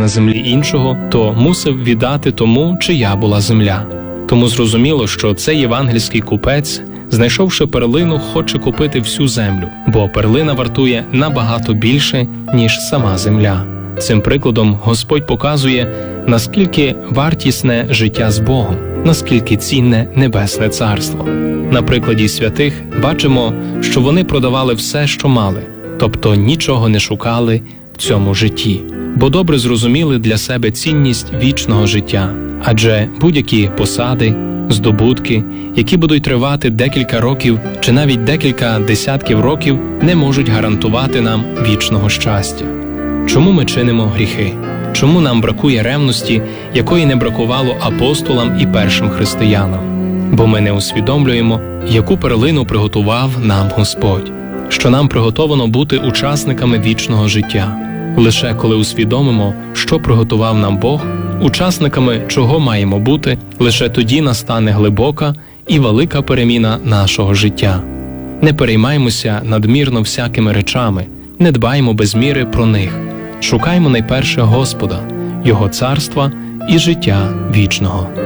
на землі іншого, то мусив віддати тому, чия була земля. Тому зрозуміло, що цей євангельський купець, знайшовши перлину, хоче купити всю землю, бо перлина вартує набагато більше, ніж сама земля. Цим прикладом Господь показує, наскільки вартісне життя з Богом, наскільки цінне Небесне Царство. На прикладі святих бачимо, що вони продавали все, що мали, тобто нічого не шукали в цьому житті, бо добре зрозуміли для себе цінність вічного життя. Адже будь-які посади, здобутки, які будуть тривати декілька років чи навіть декілька десятків років, не можуть гарантувати нам вічного щастя. Чому ми чинимо гріхи? Чому нам бракує ревності, якої не бракувало апостолам і першим християнам? Бо ми не усвідомлюємо, яку перлину приготував нам Господь, що нам приготовано бути учасниками вічного життя. Лише коли усвідомимо, що приготував нам Бог, учасниками чого маємо бути, лише тоді настане глибока і велика переміна нашого життя. Не переймаймося надмірно всякими речами, не дбаймо без міри про них. Шукаймо найперше Господа, Його царства і життя вічного.